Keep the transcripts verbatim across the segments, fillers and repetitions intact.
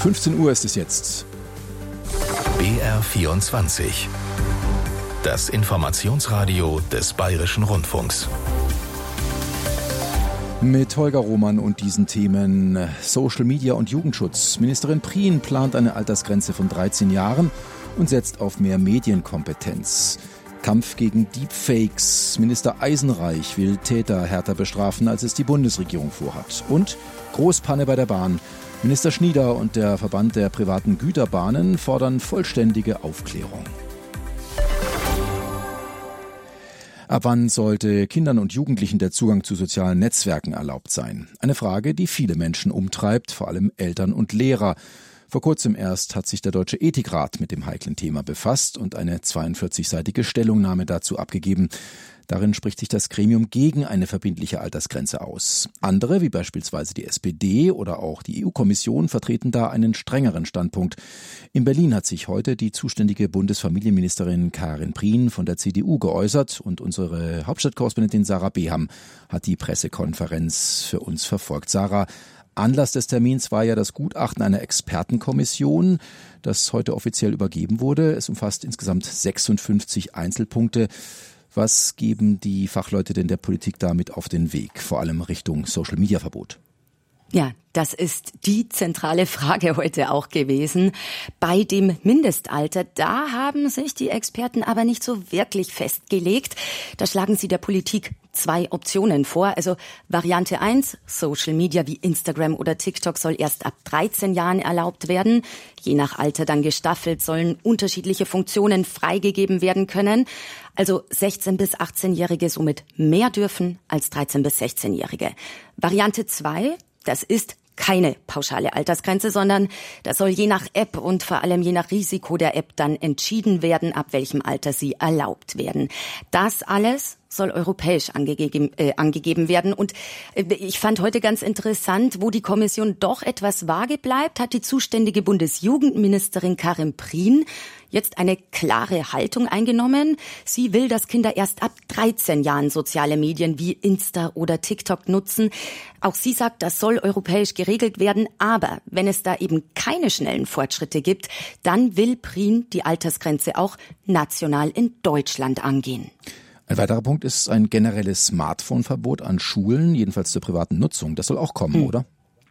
fünfzehn Uhr ist es jetzt. B R vierundzwanzig. Das Informationsradio des Bayerischen Rundfunks. Mit Holger Roman und diesen Themen Social Media und Jugendschutz. Ministerin Prien plant eine Altersgrenze von dreizehn Jahren und setzt auf mehr Medienkompetenz. Kampf gegen Deepfakes. Minister Eisenreich will Täter härter bestrafen, als es die Bundesregierung vorhat. Und Großpanne bei der Bahn. Minister Schnieder und der Verband der privaten Güterbahnen fordern vollständige Aufklärung. Ab wann sollte Kindern und Jugendlichen der Zugang zu sozialen Netzwerken erlaubt sein? Eine Frage, die viele Menschen umtreibt, vor allem Eltern und Lehrer. Vor kurzem erst hat sich der Deutsche Ethikrat mit dem heiklen Thema befasst und eine zweiundvierzigseitige Stellungnahme dazu abgegeben. Darin spricht sich das Gremium gegen eine verbindliche Altersgrenze aus. Andere, wie beispielsweise die S P D oder auch die E U-Kommission, vertreten da einen strengeren Standpunkt. In Berlin hat sich heute die zuständige Bundesfamilienministerin Karin Prien von der C D U geäußert und unsere Hauptstadtkorrespondentin Sarah Beham hat die Pressekonferenz für uns verfolgt. Sarah, Anlass des Termins war ja das Gutachten einer Expertenkommission, das heute offiziell übergeben wurde. Es umfasst insgesamt sechsundfünfzig Einzelpunkte. Was geben die Fachleute denn der Politik damit auf den Weg, vor allem Richtung Social-Media-Verbot? Ja, das ist die zentrale Frage heute auch gewesen. Bei dem Mindestalter, da haben sich die Experten aber nicht so wirklich festgelegt. Da schlagen sie der Politik zwei Optionen vor. Also Variante eins, Social Media wie Instagram oder TikTok soll erst ab dreizehn Jahren erlaubt werden. Je nach Alter dann gestaffelt sollen unterschiedliche Funktionen freigegeben werden können. Also sechzehn- bis achtzehnjährige somit mehr dürfen als dreizehn- bis sechzehnjährige. Variante zwei, das ist keine pauschale Altersgrenze, sondern das soll je nach App und vor allem je nach Risiko der App dann entschieden werden, ab welchem Alter sie erlaubt werden. Das alles soll europäisch angegeben, äh, angegeben werden. Und äh, ich fand heute ganz interessant, wo die Kommission doch etwas vage bleibt, hat die zuständige Bundesjugendministerin Karin Prien jetzt eine klare Haltung eingenommen. Sie will, dass Kinder erst ab dreizehn Jahren soziale Medien wie Insta oder TikTok nutzen. Auch sie sagt, das soll europäisch geregelt werden. Aber wenn es da eben keine schnellen Fortschritte gibt, dann will Prien die Altersgrenze auch national in Deutschland angehen. Ein weiterer Punkt ist ein generelles Smartphone-Verbot an Schulen, jedenfalls zur privaten Nutzung. Das soll auch kommen, hm. oder?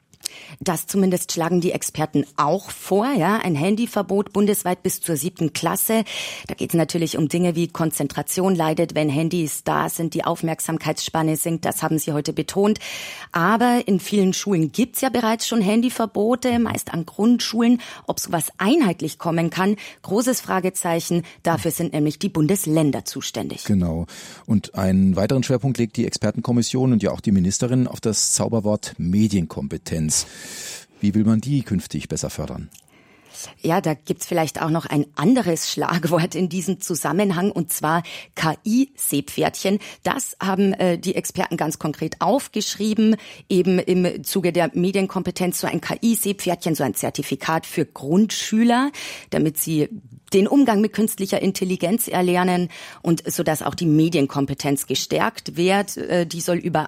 Das zumindest schlagen die Experten auch vor, ja, ein Handyverbot bundesweit bis zur siebten Klasse. Da geht es natürlich um Dinge wie Konzentration leidet, wenn Handys da sind, die Aufmerksamkeitsspanne sinkt, das haben sie heute betont. Aber in vielen Schulen gibt's ja bereits schon Handyverbote, meist an Grundschulen. Ob sowas einheitlich kommen kann, großes Fragezeichen. Dafür sind nämlich die Bundesländer zuständig. Genau. Und einen weiteren Schwerpunkt legt die Expertenkommission und ja auch die Ministerin auf das Zauberwort Medienkompetenz. Wie will man die künftig besser fördern? Ja, da gibt's vielleicht auch noch ein anderes Schlagwort in diesem Zusammenhang, und zwar K I-Seepferdchen. Das haben äh, die Experten ganz konkret aufgeschrieben, eben im Zuge der Medienkompetenz, so ein K I-Seepferdchen, so ein Zertifikat für Grundschüler, damit sie den Umgang mit künstlicher Intelligenz erlernen und so dass auch die Medienkompetenz gestärkt wird. Die soll über